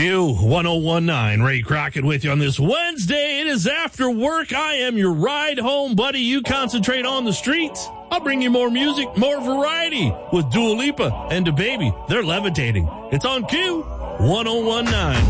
Q1019, Ray Crockett with you on this Wednesday. It is after work. I am your ride home buddy. You concentrate on the streets. I'll bring you more music, more variety with Dua Lipa and DaBaby. They're levitating. It's on Q1019.